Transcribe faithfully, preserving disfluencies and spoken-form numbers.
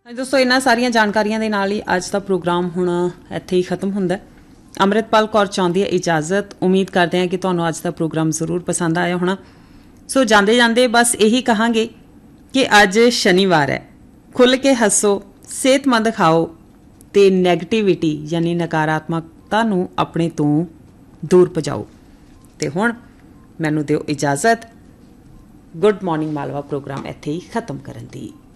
दोस्तों इन्हां सारियां जानकारियां दे नाल ही अज दा प्रोग्राम हुण इत्थे ही खत्म हुंदा है। अमृतपाल कौर चाहुंदी है इजाजत। उम्मीद करते हैं कि तुहानूं अज दा प्रोग्राम जरूर पसंद आया होना। सो जांदे जांदे बस यही कहांगे कि अज शनिवार है, खुल के हसो, सेहतमंद खाओ ते नैगेटिविटी यानी नकारात्मकता नूं अपने तो दूर भजाओ। ते हुण मैनूं दिओ इजाजत। गुड मॉर्निंग मालवा प्रोग्राम इत्थे ही खत्म करन दी।